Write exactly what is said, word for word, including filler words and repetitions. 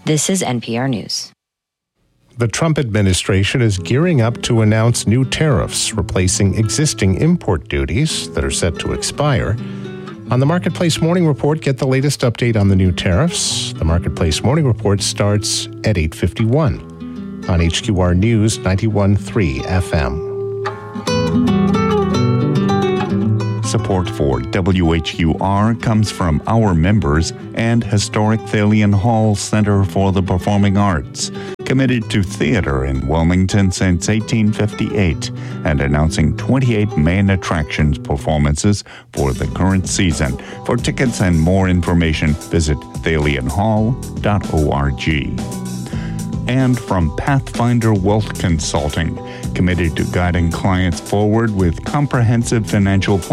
This is N P R News. The Trump administration is gearing up to announce new tariffs, replacing existing import duties that are set to expire. On the Marketplace Morning Report, get the latest update on the new tariffs. The Marketplace Morning Report starts at eight fifty-one on H Q R News ninety-one point three F M. Support for W H Q R comes from our members and Historic Thalian Hall Center for the Performing Arts, committed to theater in Wilmington since eighteen fifty-eight and announcing twenty-eight main attractions performances for the current season. For tickets and more information, visit thalian hall dot org. And from Pathfinder Wealth Consulting, committed to guiding clients forward with comprehensive financial